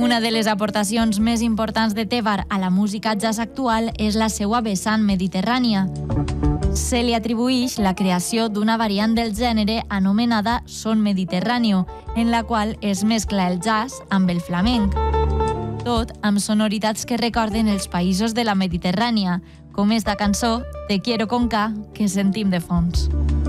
Una de les aportacions més importants de Tebar a la música jazz actual és la seva vessant mediterrània. Se li atribueix la creació d'una variant del gènere anomenada son mediterráneo, en la qual es mescla el jazz amb el flamenc. Tot amb sonoritats que recorden els països de la Mediterrània, com esta cançó Te quiero con K que sentim de fons.